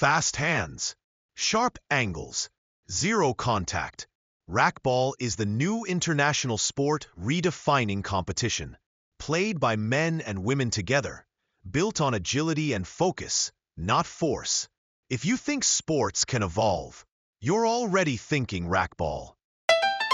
fast hands, sharp angles, zero contact. Racquetball is the new international sport redefining competition, played by men and women together, built on agility and focus, not force. If you think sports can evolve, you're already thinking racquetball.